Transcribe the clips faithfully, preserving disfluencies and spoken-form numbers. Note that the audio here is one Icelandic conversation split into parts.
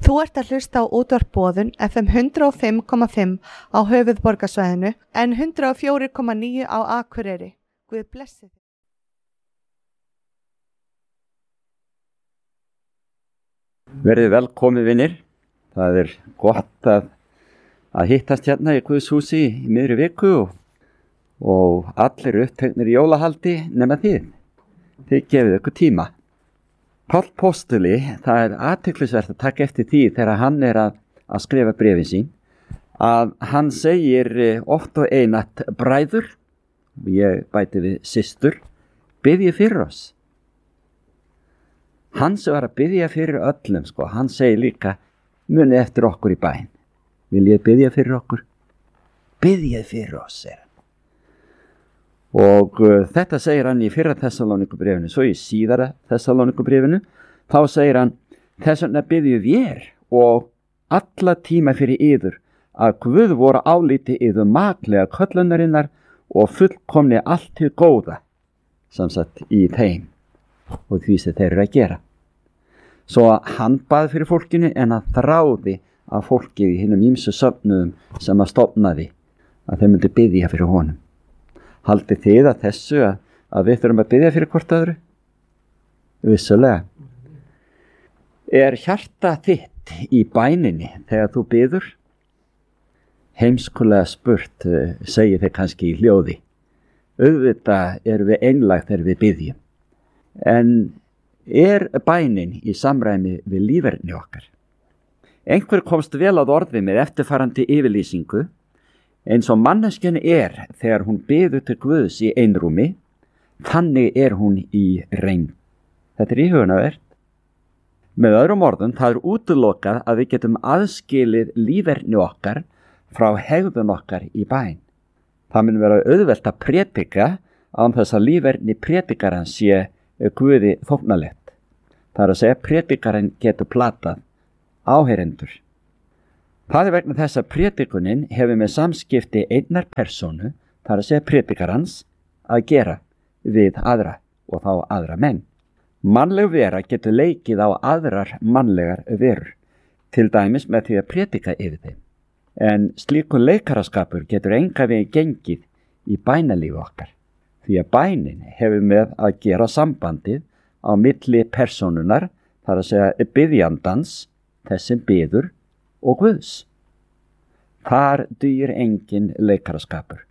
Þú ert að hlusta á útvarp Boðun F M hundrað og fimm komma fimm á höfuðborgarsvæðinu en hundrað og fjögur komma níu á Akureyri. Guð blessi þig. Verðið velkomin vinir. Það er gott að, að hittast hérna í Guðshúsi í miðri viku og, og allir uppteknir í jólahaldi nema þið. Þið gefið ykkur tíma. Páll Póstuli, það er athyglisvert að taka eftir því þegar hann er að, að skrifa bréfin sín, að hann segir oft og einatt bræður, ég bæti við systur, biðji fyrir oss. Hann sem var að biðja fyrir öllum, sko, hann segir líka, muni eftir okkur í bæn. Vil ég biðja fyrir okkur? Biðjið fyrir oss, er hann. Og uh, þetta segir hann í fyrra Þessalónikubréfinu, svo í síðara Þessalónikubréfinu, þá segir hann, þess vegna biðjum við og alla tíma fyrir yður að Guð voru álíti yður maklega köllunarinnar og fullkomni allt til góða, samsagt í þeim og því sem þeir eru að gera. Svo hann bað fyrir fólkinu en að þráði að fólkið í hinum ýmsu söfnuðum sem að stofnaði að þeir myndi biðja fyrir honum. Haldið þið að þessu að, að við þurfum að biðja fyrir hvort öðru? Vissulega. Er hjarta þitt í bæninni þegar þú biður? Heimskulega spurt, segir þið kannski í hljóði. Auðvitað erum við einlæg þegar við biðjum. En er bænin í samræmi við líferni okkar? Einhver komst vel að orði með eftirfarandi yfirlýsingu, eins og manneskjan er þegar hún biður til Guðs í einrúmi, þannig er hún í reynd. Þetta er íhugunarvert. Með öðrum orðum, það er útilokað að við getum aðskilið líferni okkar frá hegðun okkar í bæn. Það mun vera auðvelt að predika án þess að líferni predikarans sé Guði þóknalegt. Það er að segja predikarinn getur platað áheyrendur. Það er vegna þess að predikunin hefur með samskipti einnar persónu, það er að segja predikarans, að gera við aðra og þá aðra menn. Mannleg vera getur leikið á aðrar mannlegar verur, til dæmis með því að predika yfir þeim. En slíkun leikaraskapur getur enga veginn gengið í bænalífi okkar, því að bænin hefur með að gera sambandið á milli persónunar, það er að segja biðjandans, þessum biður, og Guðs. Þar dugir engin leikaraskapur.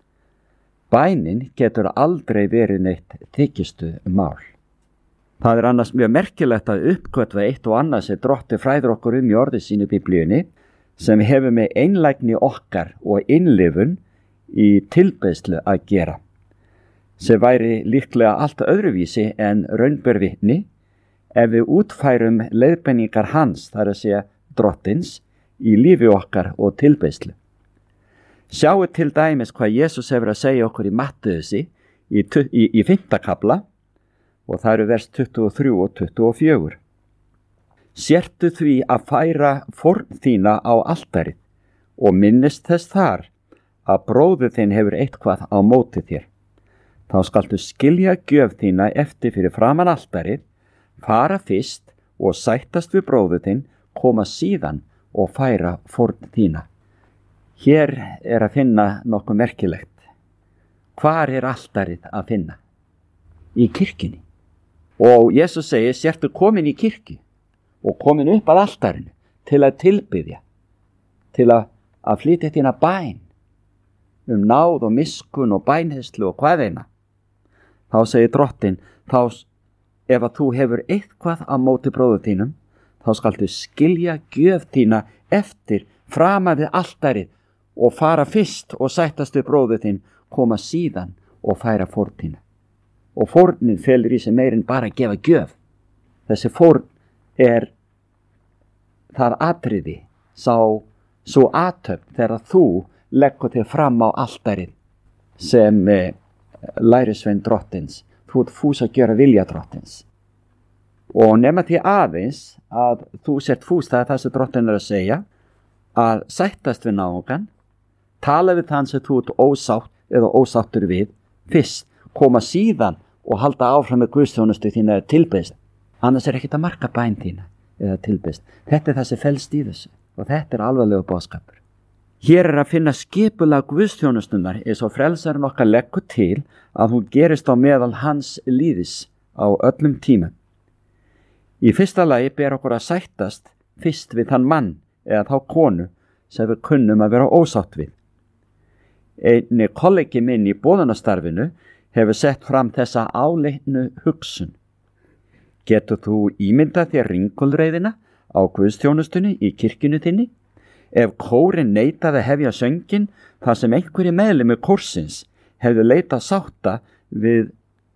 Bænin getur aldrei verið neitt þykistu mál. Það er annars mjög merkilegt að uppgötva eitt og annað sem Drottinn fræðir okkur um í orði sínu í Biblíunni, sem hefur með einlægni okkar og innlifun í tilbeiðslu að gera, sem væri líklega allt öðruvísi en raunber vitni ef við útfærum leiðbeiningar hans, það er að segja Drottins, í lífi okkar og tilbeiðslu. Sjáu til dæmis hvað Jesús hefur að segja okkur í Mattheusi í, í, í fimmta kafla og það eru vers tuttugu og þrjú og tuttugu og fjögur. Sértu því að færa fórn þína á altarið og minnist þess þar að bróðir þinn hefur eitthvað á móti þér. Þá skaltu skilja gjöf þína eftir fyrir framan altarið, fara fyrst og sættast við bróðir þinn, koma síðan og færa fórn þína. Hér er að finna nokkuð merkilegt. Hvar er altarið að finna? Í kirkjunni. Og Jesús segir, sértu komin í kirkju og komin upp að altarinu til að tilbiðja, til að, að flytja þína bæn um náð og miskun og bænheyslu og hvaðeina. Þá segir Drottinn, þá ef að þú hefur eitthvað á móti bróður þínum, þá skaltu skilja gjöf þína eftir frama við altarið og fara fyrst og sættast við bróður þinn, koma síðan og færa fórn þína. Og fórnin felur í sig meir en bara að gefa gjöf. Þessi fórn er það atriði, sá svo athöfn þegar þú leggur þig fram á altarið sem eh, lærisvein Drottins. Þú ert fús að gjöra vilja Drottins. Og nema því aðeins að þú sért fús, það er það sem Drottinn er að segja, að sættast við náungan, tala við þann sem þú ert ósátt eða ósáttur við, fyrst, koma síðan og halda áfram með guðsþjónustu þína tilbeiðslu. Annars er ekkert að marka bæn þína. eða tilbest. Þetta er það sem felst í þessu og þetta er alvarlegur boðskapur. Hér er að finna skipulag guðsþjónustunnar eins og frelsarinn okkar leggur til að hún gerist á meðal hans líðis á öllum tímum. Í fyrsta lagi ber okkur að sættast fyrst við þann mann eða þá konu sem við kunnum að vera ósátt við. Einni kollegi minn í boðunastarfinu hefur sett fram þessa áleitnu hugsun. Getur þú ímyndað þér ringulreiðina á guðsþjónustunni í kirkjunni þinni? Ef kórinn neitaði að hefja sönginn þar sem einhverju meðlimir kórsins hefðu leitað sátta við,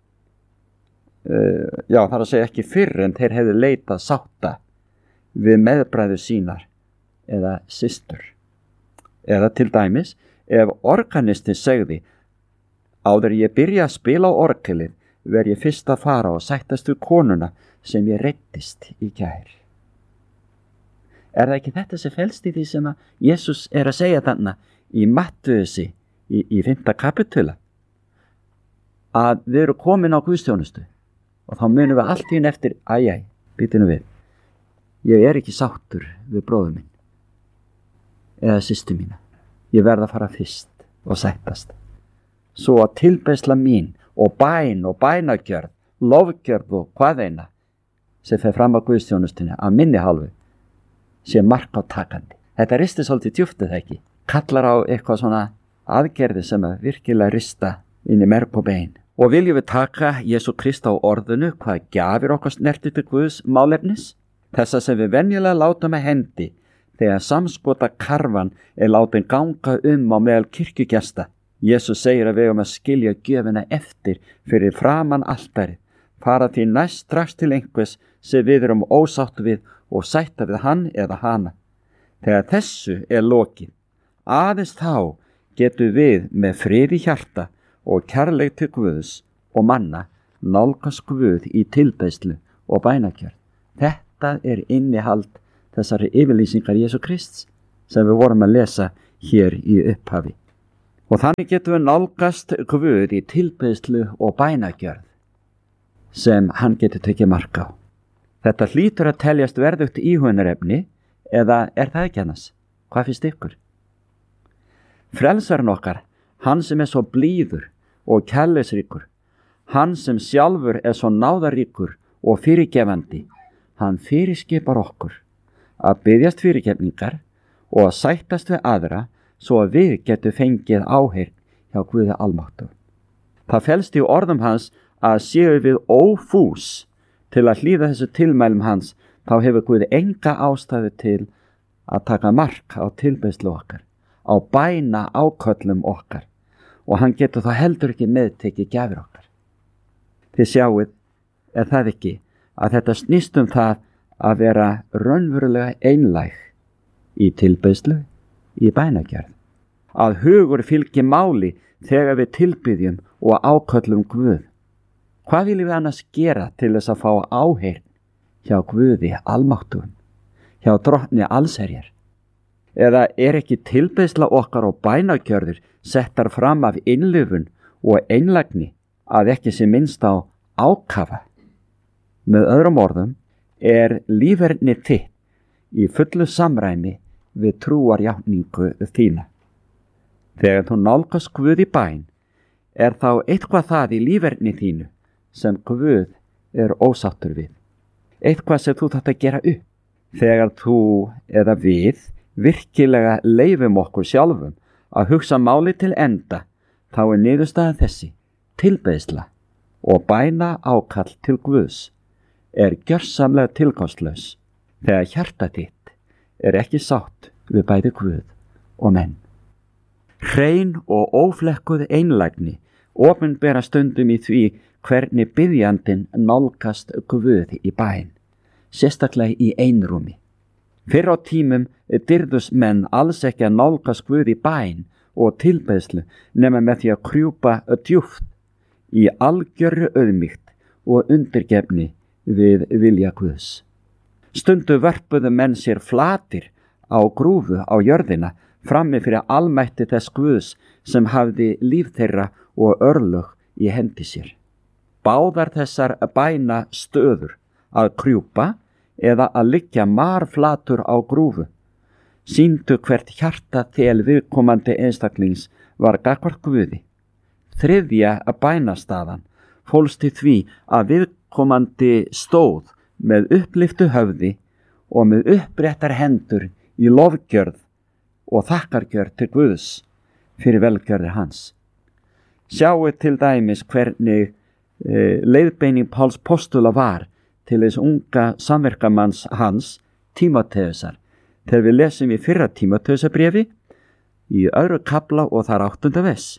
uh, já þar að segja ekki fyrr en þeir hefðu leitað sátta við meðbræður sínar eða systur. Eða til dæmis, ef organistin segði, áður ég byrja að spila á orgelið, verð ég fyrst að fara og sættast við konuna sem ég reiddist í gær. Er það ekki þetta sem felst í því sem að Jesús er að segja þarna í Mattheusi í, í fimmta kapitula? Að við erum komin á guðsþjónustu og þá munum við allt í enn eftir, æjæ, býtinu við, ég er ekki sáttur við bróður minn eða systur mína. Ég verð að fara fyrst og sættast. Svo að tilbeiðsla mín og bæn og bænagjörð, lofgjörð og hvað eina sem fer fram á guðsþjónustunni að minni hálfu sé mark á takandi. Þetta risti svolítið djúpt eða ekki. Kallar á eitthvað svona aðgerði sem að virkilega rista inn í merg og bein. Og viljum við taka Jesú Krist á orðinu hvað gjafir okkar snerti til Guðs málefnis? Þessa sem við venjulega látum að hendi þegar samskota karfan er látin ganga um á meðal kirkjugesta. Jesús segir að við eigum að skilja gjöfina eftir fyrir framan altarið, fara því næst strax til einhvers sem við erum ósátt við og sætta við hann eða hana. Þegar þessu er lokið, aðeins þá getum við með frið í hjarta og kærleik til Guðs og manna nálgast Guð í tilbeiðslu og bænagjörð. Þetta er innihald þessari yfirlýsingar Jesú Krists sem við vorum að lesa hér í upphafi. Og þannig getum við nálgast Guð í tilbeiðslu og bænagjörð sem hann getur tekið mark á. Þetta hlýtur að teljast verðugt íhugunarefni eða er það ekki annars? Hvað finnst ykkur? Frelsarinn okkar, hann sem er svo blíður og kærleiksríkur, hann sem sjálfur er svo náðaríkur og fyrirgefandi, hann fyrirskipar okkur að biðjast fyrirgefningar og að sættast við aðra svo að við getum fengið áheyrn hjá Guði almáttugur. Það felst í orðum hans að séu við ófús til að hlýða þessu tilmælum hans, þá hefur Guði enga ástæðu til að taka mark á tilbeiðslu okkar, á bæna áköllum okkar og hann getur þá heldur ekki meðtekið gjafir okkar. Þið sjáuð, er það ekki að þetta snýst um það að vera raunverulega einlæg í tilbeiðslu, í bænagjörð. Að hugur fylgi máli þegar við tilbiðjum og áköllum Guð. Hvað viljum við annars gera til þess að fá áheyrn hjá Guði almáttugum, hjá drottni allsherjar? Eða er ekki tilbeiðsla okkar og bænagjörður settar fram af innlifun og einlægni að ekki sé minnst á ákafa? Með öðrum orðum er líferni þitt í fullu samræmi við trúarjátningu þína. Þegar þú nálgast Guð í bæn, er þá eitthvað það í líferni þínu sem Guð er ósáttur við. Eitthvað sem þú þarft að gera upp. Þegar þú eða við virkilega leifum okkur sjálfum að hugsa máli til enda, þá er niðurstaðan þessi: tilbeiðsla og bæna ákall til Guðs er gjörsamlega tilgangslaus þegar hjarta þitt er ekki sátt við bæði Guð og menn. Hrein og óflekkuð einlægni opinbera stundum í því hvernig biðjandinn nálgast Guð í bæn, sérstaklega í einrúmi. Fyrr á tímum dyrðust menn alls ekki að nálgast Guð í bæn og tilbeiðslu nema með því að krjúpa djúpt í algjörri auðmýkt og undirgefni við vilja Guðs. Stundu vörpuðu menn sér flatir á grúfu á jörðina frammi fyrir almætti þess Guðs sem hafði líf þeirra og örlög í hendi sér. Báðar þessar bæna stöður, að krjúpa eða að liggja marflatur á grúfu. Sýndu hvert hjarta til viðkomandi einstaklings var gagnvart Guði. Þriðja að bænastaðan fólst í því að viðkomandi stóð með uppliftu höfði og með uppréttar hendur í lofgjörð og þakkargjörð til Guðs fyrir velgjörðir hans. Sjáu til dæmis hvernig e, leiðbeining Páls postula var til þess unga samverkamanns hans, Tímóteusar, þegar við lesum í fyrra Tímóteusarbréfi í öðru kafla og þar áttunda vers.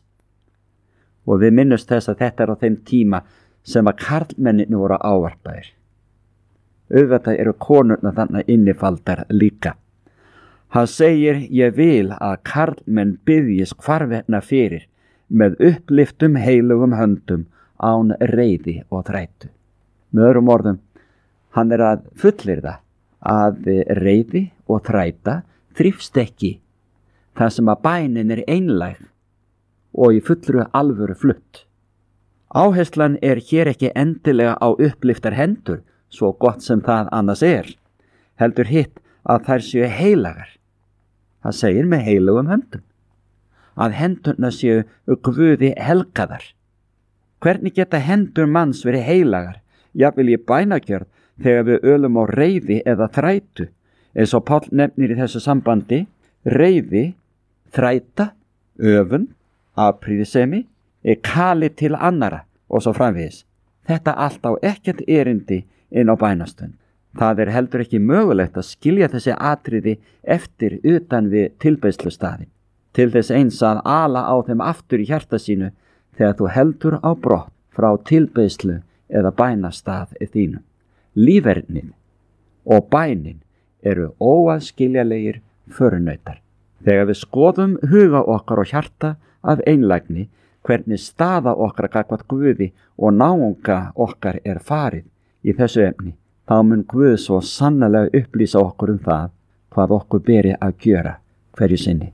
Og við minnumst þess að þetta er á þeim tíma sem að karlmenninu voru ávarpaðir. Auðvitað eru konurna þannig innifaldar líka. Hann segir, ég vil að karlmenn biðjist hvarvetna fyrir með uppliftum heilugum höndum án reiði og þrætu. Með öðrum orðum, hann er að fullyrða að reiði og þræta þrífst ekki þar sem að bænin er einlæg og í fullru alvöru flutt. Áherslan er hér ekki endilega á uppliftar hendur, svo gott sem það annars er, heldur hitt að þær séu heilagar. Það segir með heilugum höndum, að hendurna séu Guði helgaðar. Hvernig geta hendur manns verið heilagar, jafnvel í bænagjörð, þegar við ölum á reiði eða þrætu, eins og Páll nefnir í þessu sambandi, reiði, þræta, öfund, afprýðisemi, er kali til annara og svo framvegis. Þetta allt á ekkert erindi inn á bænastund. Það er heldur ekki mögulegt að skilja þessi atriði eftir utan við tilbeiðslustaðin, til þess eins að ala á þeim aftur í hjarta sínu þegar þú heldur á brott frá tilbeiðslu eða bænastað þínum. Lífernið og bænin eru óaðskiljanlegir förunautar. Þegar við skoðum huga okkar og hjarta af einlægni, hvernig staða okkar gagnvart Guði og náunga okkar er farið í þessu efni, þá mun Guð svo sannarlega upplýsa okkur um það hvað okkur beri að gjöra hverju sinni.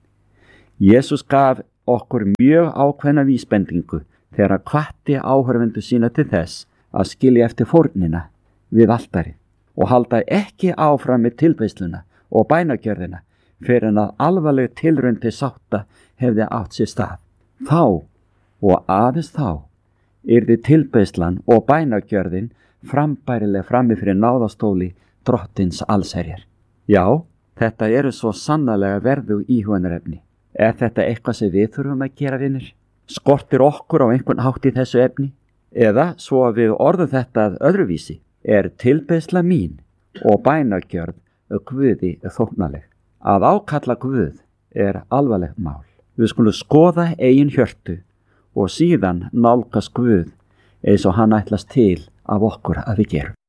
Jesús gaf okkur mjög ákveðna vísbendingu þegar hann hvatti áhorfendur sína til þess að skilja eftir fórnina við altarið og halda ekki áfram með tilbeiðsluna og bænagjörðina fyrir en að alvarleg tilraun til sátta hefði átt sér stað. Þá og aðeins þá yrði tilbeiðslan og bænagjörðin frambærileg frammi fyrir náðastóli drottins allsherjar. Já, þetta eru svo sannarlega verðu íhugunarefni. Er þetta eitthvað sem við þurfum að gera, vinir? Skortir okkur á einhvern hátt í þessu efni? Eða, svo að við orðum þetta að öðruvísi, er tilbeiðsla mín og bænagjörð Guði þóknanleg. Að ákalla Guð er alvarlegt mál. Við skulum skoða eigin hjörtu og síðan nálgast Guð eins og hann ætlast til af okkur að við gerum.